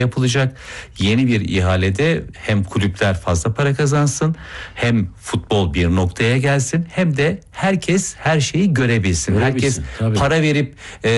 yapılacak. Yeni bir ihalede hem kulüpler fazla para kazansın, hem futbol bir noktaya gelsin, hem de herkes her şeyi görebilsin. Herkes tabii. para verip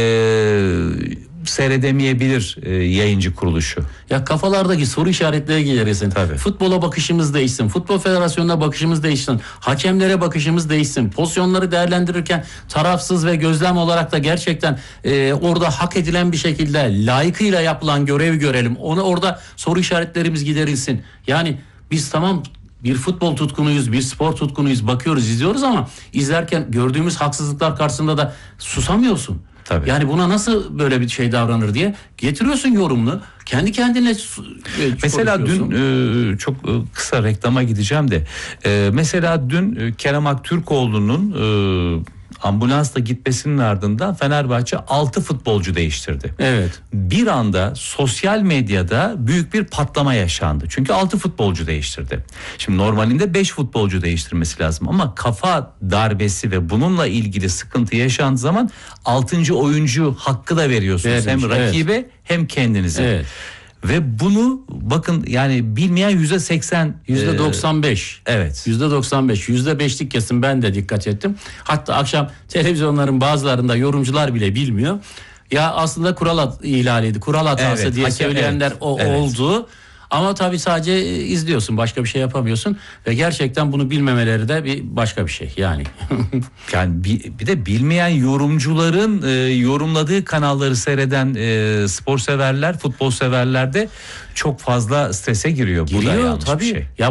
seyredemeyebilir yayıncı kuruluşu. Ya kafalardaki soru işaretleri giderilsin. Tabii. Futbola bakışımız değişsin. Futbol Federasyonu'na bakışımız değişsin. Hakemlere bakışımız değişsin. Pozisyonları değerlendirirken tarafsız ve gözlem olarak da gerçekten orada hak edilen bir şekilde layıkıyla yapılan görevi görelim. Orada soru işaretlerimiz giderilsin. Yani biz tamam bir futbol tutkunuyuz, bir spor tutkunuyuz, bakıyoruz, izliyoruz ama izlerken gördüğümüz haksızlıklar karşısında da susamıyorsun. Tabii. Yani buna nasıl böyle bir şey davranır diye getiriyorsun yorumunu. Kendi kendine mesela dün çok kısa reklama gideceğim de mesela dün Kerem Aktürkoğlu'nun ambulansla gitmesinin ardından Fenerbahçe 6 futbolcu değiştirdi. Evet. Bir anda sosyal medyada büyük bir patlama yaşandı. Çünkü 6 futbolcu değiştirdi. Şimdi normalinde 5 futbolcu değiştirmesi lazım ama kafa darbesi ve bununla ilgili sıkıntı yaşandığı zaman 6. oyuncu hakkı da veriyorsunuz. Evet, hem rakibe hem kendinize. Evet. Ve bunu bakın yani bilmeyen %80, %95. Evet. %95, %5'lik kesim, ben de dikkat ettim. Hatta akşam televizyonların bazılarında yorumcular bile bilmiyor. Ya aslında kural ihlaliydi, kural hatası Evet, diye hakem, söyleyenler evet, oldu. Ama tabii sadece izliyorsun, başka bir şey yapamıyorsun ve gerçekten bunu bilmemeleri de bir başka bir şey yani. Yani bir de bilmeyen yorumcuların yorumladığı kanalları seyreden spor severler, futbol severler de çok fazla strese giriyor. Bu da yanlış tabii. bir şey. Ya